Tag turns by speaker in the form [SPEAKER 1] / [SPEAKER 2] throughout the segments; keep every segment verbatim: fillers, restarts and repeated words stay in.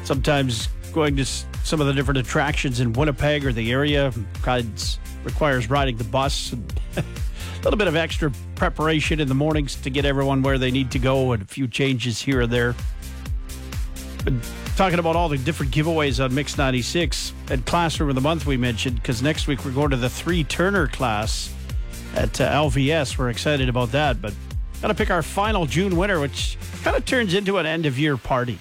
[SPEAKER 1] sometimes going to s- some of the different attractions in Winnipeg or the area rides, requires riding the bus. And a little bit of extra preparation in the mornings to get everyone where they need to go, and a few changes here and there. Been talking about all the different giveaways on Mix ninety-six and Classroom of the Month we mentioned, because next week we're going to the Three Turner class at uh, L V S. We're excited about that, but got to pick our final June winner, which kind of turns into an end-of-year party.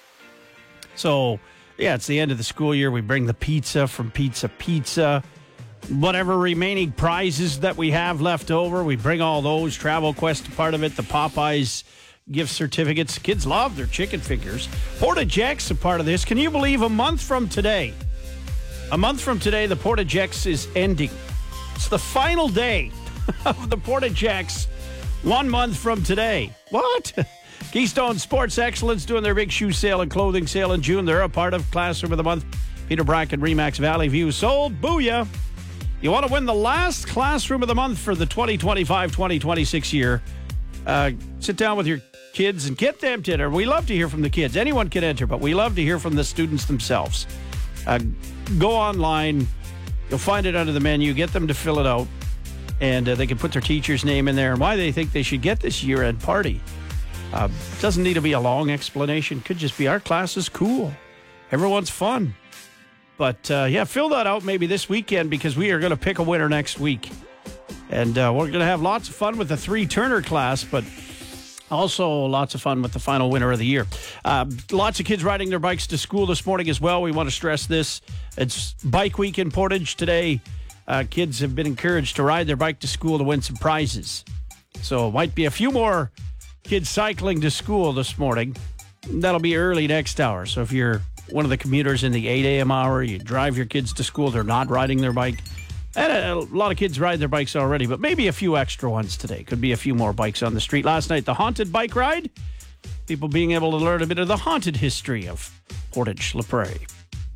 [SPEAKER 1] So, yeah, it's the end of the school year. We bring the pizza from Pizza Pizza. Whatever remaining prizes that we have left over, we bring all those. Travel Quest part of it, the Popeyes gift certificates. Kids love their chicken fingers. Portage X a part of this. Can you believe a month from today? A month from today, the Portage X is ending. It's the final day of the Portage X. One month from today. What? Keystone Sports Excellence doing their big shoe sale and clothing sale in June. They're a part of Classroom of the Month. Peter Bracken, Remax Valley View. Sold. Booyah. You want to win the last Classroom of the Month for the twenty twenty-five twenty twenty-six year. Uh, sit down with your kids and get them to enter. We love to hear from the kids. Anyone can enter, but we love to hear from the students themselves. Uh, go online. You'll find it under the menu. Get them to fill it out. And uh, they can put their teacher's name in there and why they think they should get this year-end party. Uh, doesn't need to be a long explanation. Could just be our class is cool. Everyone's fun. But, uh, yeah, fill that out maybe this weekend, because we are going to pick a winner next week. And uh, we're going to have lots of fun with the Three Turner class, but also lots of fun with the final winner of the year. Uh, lots of kids riding their bikes to school this morning as well. We want to stress this. It's Bike Week in Portage today. Uh, kids have been encouraged to ride their bike to school to win some prizes. So it might be a few more kids cycling to school this morning. That'll be early next hour. So if you're one of the commuters in the eight a.m. hour, you drive your kids to school, they're not riding their bike. And a, a lot of kids ride their bikes already, but maybe a few extra ones today. Could be a few more bikes on the street. Last night, the haunted bike ride. People being able to learn a bit of the haunted history of Portage La Prairie.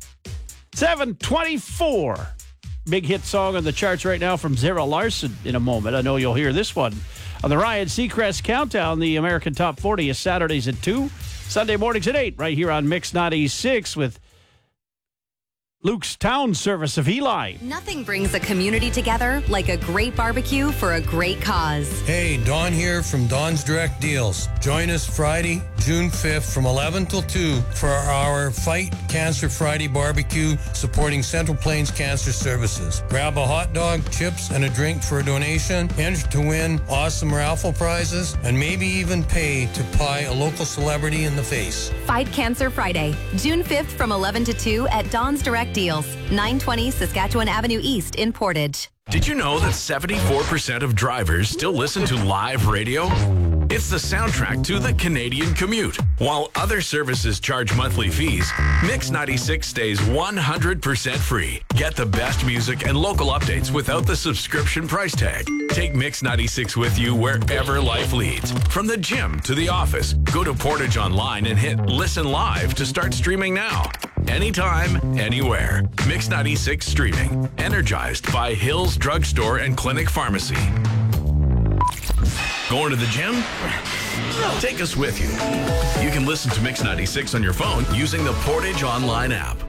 [SPEAKER 1] seven twenty-four. Big hit song on the charts right now from Zara Larsson in a moment. I know you'll hear this one on the Ryan Seacrest Countdown. The American Top forty is Saturdays at two, Sunday mornings at eight, right here on Mix ninety-six with Luke's Town Service of Eli.
[SPEAKER 2] Nothing brings a community together like a great barbecue for a great cause.
[SPEAKER 3] Hey, Don here from Don's Direct Deals. Join us Friday, June fifth from eleven till two for our Fight Cancer Friday barbecue supporting Central Plains Cancer Services. Grab a hot dog, chips, and a drink for a donation. Enter to win awesome raffle prizes and maybe even pay to pie a local celebrity in the face.
[SPEAKER 2] Fight Cancer Friday, June fifth from eleven to two at Don's Direct Deals, nine twenty Saskatchewan Avenue East in Portage.
[SPEAKER 4] Did you know that seventy-four percent of drivers still listen to live radio? It's the soundtrack to the Canadian commute. While other services charge monthly fees, Mix ninety-six stays one hundred percent free. Get the best music and local updates without the subscription price tag. Take Mix ninety-six with you wherever life leads. From the gym to the office, go to Portage Online and hit Listen Live to start streaming now. Anytime, anywhere. Mix ninety-six streaming. Energized by Hills Drugstore and Clinic Pharmacy. Going to the gym? Take us with you. You can listen to Mix ninety-six on your phone using the Portage Online app.